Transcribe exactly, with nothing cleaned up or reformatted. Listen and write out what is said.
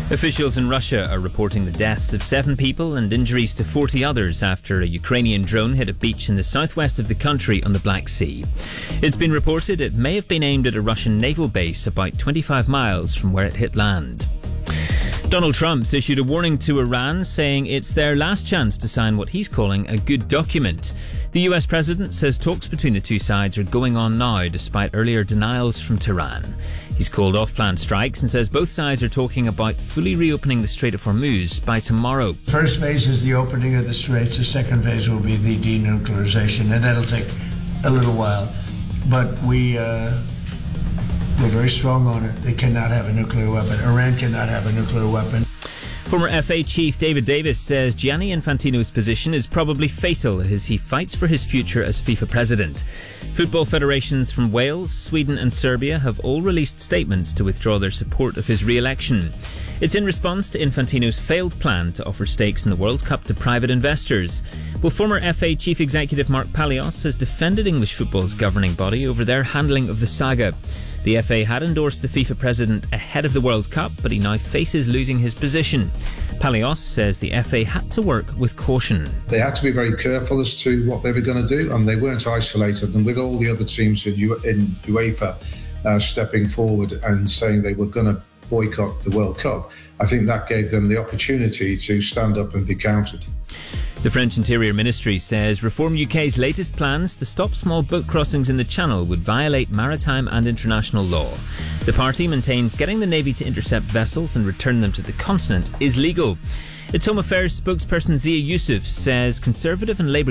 Officials in Russia are reporting the deaths of seven people and injuries to forty others after a Ukrainian drone hit a beach in the southwest of the country on the Black Sea. It's been reported it may have been aimed at a Russian naval base about twenty-five miles from where it hit land. Donald Trump's issued a warning to Iran, saying it's their last chance to sign what he's calling a good document. The U S president says talks between the two sides are going on now, despite earlier denials from Tehran. He's called off planned strikes and says both sides are talking about fully reopening the Strait of Hormuz by tomorrow. First phase is the opening of the straits. The second phase will be the denuclearization, and that'll take a little while. But we... Uh We're very strong on it. They cannot have a nuclear weapon. Iran cannot have a nuclear weapon. Former F A chief David Davis says Gianni Infantino's position is probably fatal as he fights for his future as FIFA president. Football federations from Wales, Sweden and Serbia have all released statements to withdraw their support of his re-election. It's in response to Infantino's failed plan to offer stakes in the World Cup to private investors. Well, former F A chief executive Mark Palios has defended English football's governing body over their handling of the saga. The F A had endorsed the FIFA president ahead of the World Cup, but he now faces losing his position. Palios says the F A had to work with caution. They had to be very careful as to what they were going to do, and they weren't isolated. And with all the other teams in, U- in UEFA uh, stepping forward and saying they were going to boycott the World Cup, I think that gave them the opportunity to stand up and be counted. The French Interior Ministry says Reform U K's latest plans to stop small boat crossings in the Channel would violate maritime and international law. The party maintains getting the Navy to intercept vessels and return them to the continent is legal. Its Home Affairs spokesperson Zia Yusuf says Conservative and Labour